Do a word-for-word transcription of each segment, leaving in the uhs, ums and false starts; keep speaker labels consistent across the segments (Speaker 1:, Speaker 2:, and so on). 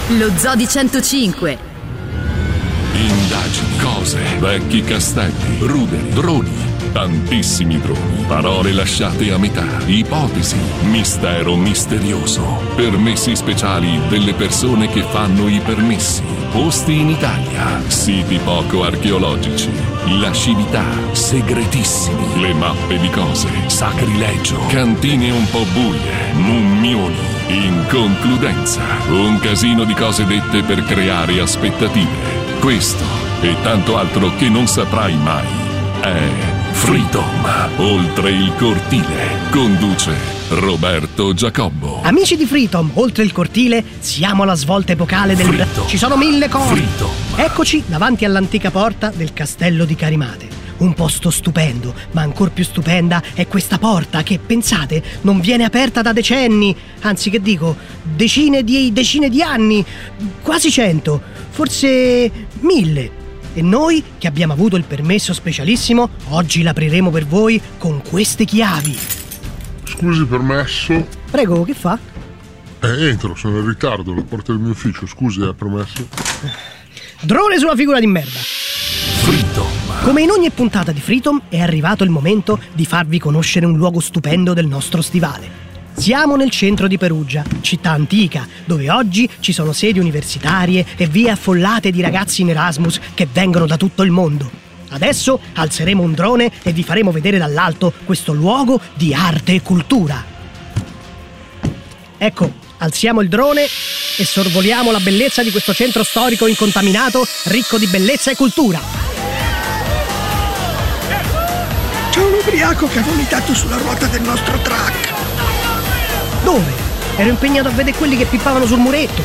Speaker 1: Lo Zoo di centocinque.
Speaker 2: Indagini, cose, vecchi castelli, ruderi, droni, tantissimi droni, parole lasciate a metà, ipotesi, mistero misterioso, permessi speciali delle persone che fanno i permessi, posti in Italia, siti poco archeologici, lascività, segretissimi, le mappe di cose, sacrilegio, cantine un po' buie, mummioni. In concludenza, un casino di cose dette per creare aspettative. Questo e tanto altro che non saprai mai è Freedom, oltre il cortile. Conduce Roberto Giacobbo.
Speaker 3: Amici di Freedom, oltre il cortile, siamo alla svolta epocale del...
Speaker 2: Freedom.
Speaker 3: Ci sono mille cose.
Speaker 2: Freedom.
Speaker 3: Eccoci davanti all'antica porta del castello di Carimate. Un posto stupendo, ma ancor più stupenda è questa porta che, pensate, non viene aperta da decenni, anzi che dico, decine di decine di anni, quasi cento, forse mille. E noi, che abbiamo avuto il permesso specialissimo, oggi l'apriremo per voi con queste chiavi.
Speaker 4: Scusi, permesso?
Speaker 3: Prego, che fa?
Speaker 4: Eh, entro, sono in ritardo, la porta del mio ufficio, scusi, è permesso?
Speaker 3: Drone sulla figura di merda.
Speaker 2: Freedom.
Speaker 3: Come in ogni puntata di Freedom è arrivato il momento di farvi conoscere un luogo stupendo del nostro stivale. Siamo nel centro di Perugia, città antica, dove oggi ci sono sedi universitarie e vie affollate di ragazzi in Erasmus che vengono da tutto il mondo. Adesso alzeremo un drone e vi faremo vedere dall'alto questo luogo di arte e cultura. Ecco, alziamo il drone e sorvoliamo la bellezza di questo centro storico incontaminato, ricco di bellezza e cultura.
Speaker 5: C'è un ubriaco che ha vomitato sulla ruota del nostro truck.
Speaker 3: Dove? Ero impegnato a vedere quelli che pippavano sul muretto.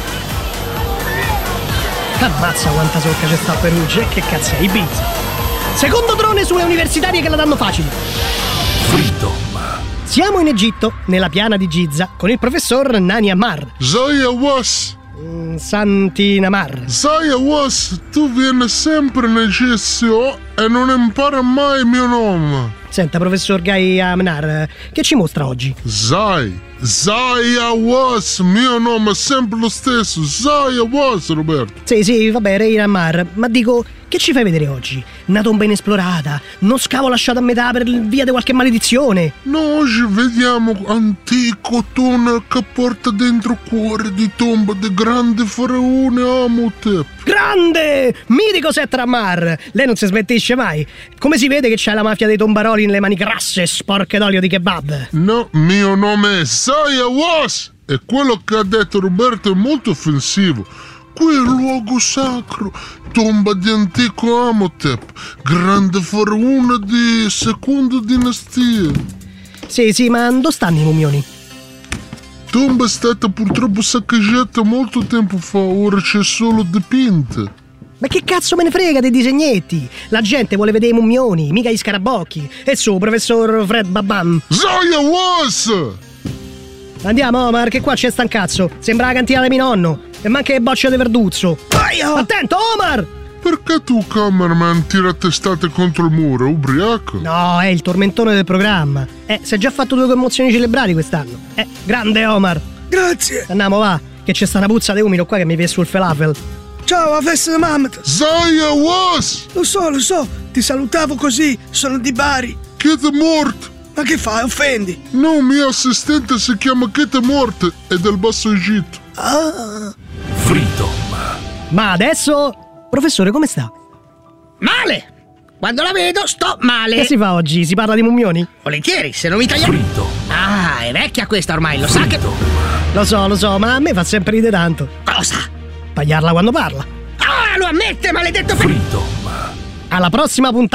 Speaker 3: Ammazza quanta socca c'è sta a Perugia, che cazzo è, Ibiza. Secondo drone sulle universitarie che la danno facile.
Speaker 2: Freedom.
Speaker 3: Siamo in Egitto, nella piana di Giza, con il professor Nani Ammar.
Speaker 4: Zaya Was!
Speaker 3: Mm, Santi Namar.
Speaker 4: Zaya Was, tu vieni sempre in Egizio e non impara mai il mio nome.
Speaker 3: Senta, professor Gai Amnar, che ci mostra oggi?
Speaker 4: Zai, Zaya Was, mio nome è sempre lo stesso, Zaya Was, Roberto.
Speaker 3: Sì, sì, vabbè, Rei Ammar, ma dico, che ci fai vedere oggi? Una tomba inesplorata, uno scavo lasciato a metà per via di qualche maledizione.
Speaker 4: No, oggi vediamo antico tunnel che porta dentro cuore di tomba del grande faraone Amotep.
Speaker 3: Grande! Mitico Set Ammar! Lei non si smettisce mai. Come si vede che c'è la mafia dei tombaroli nelle mani grasse, sporche d'olio di kebab?
Speaker 4: No, mio nome è Zaya Was e quello che ha detto Roberto è molto offensivo. Qui è il luogo sacro, tomba di antico Amotep, grande faraone di seconda dinastia.
Speaker 3: Sì, sì, ma dove stanno i mumioni?
Speaker 4: Tomba è stata purtroppo saccheggiata molto tempo fa, ora c'è solo dipinta.
Speaker 3: Ma che cazzo me ne frega dei disegnetti? La gente vuole vedere i mummioni, mica gli scarabocchi. E su, professor Fred Babam.
Speaker 4: Zaya Was!
Speaker 3: Andiamo, Omar, che qua c'è sta un cazzo. Sembra la cantina di mio nonno. E manca le bocce di verduzzo. Aia! Attento, Omar!
Speaker 4: Perché tu, cameraman, tira testate contro il muro, ubriaco?
Speaker 3: No, è il tormentone del programma. Eh, si è già fatto due commozioni cerebrali quest'anno. Eh, grande Omar.
Speaker 5: Grazie.
Speaker 3: Andiamo, va, che c'è sta una puzza di umido qua che mi viene sul falafel.
Speaker 5: Ciao, a festa di Mamet.
Speaker 4: Zaya Was!
Speaker 5: Lo so, lo so, ti salutavo così, sono di Bari.
Speaker 4: Kid è morto!
Speaker 5: Ma che fai, offendi?
Speaker 4: No, mio assistente si chiama Kid è morto, è del Basso Egitto.
Speaker 5: Ah.
Speaker 2: Freedom.
Speaker 3: Ma adesso, professore, come sta?
Speaker 5: Male! Quando la vedo sto male.
Speaker 3: Che si fa oggi? Si parla di mummioni?
Speaker 5: Volentieri, se non mi tagliamo.
Speaker 2: Freedom.
Speaker 5: Ah, è vecchia questa ormai, lo sa che...
Speaker 3: Lo so, lo so, ma a me fa sempre ridere tanto.
Speaker 5: Cosa?
Speaker 3: Pagliarla quando parla.
Speaker 5: Ah, lo ammette, maledetto...
Speaker 2: Freedom.
Speaker 3: Alla prossima puntata.